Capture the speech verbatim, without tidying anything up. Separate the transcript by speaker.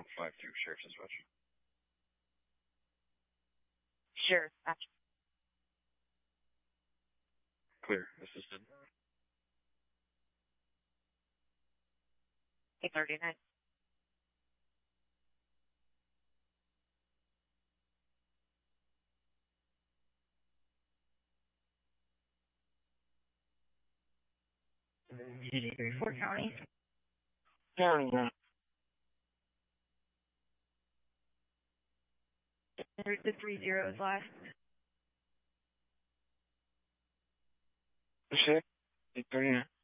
Speaker 1: five two, Sheriff's Dispatch.
Speaker 2: Sure. Gotcha.
Speaker 1: Clear. Assisted.
Speaker 2: eight thirty-nine.
Speaker 3: G D three four County.
Speaker 1: County, yeah.
Speaker 3: There's the three zeros last.
Speaker 1: Shit. eight thirty-nine.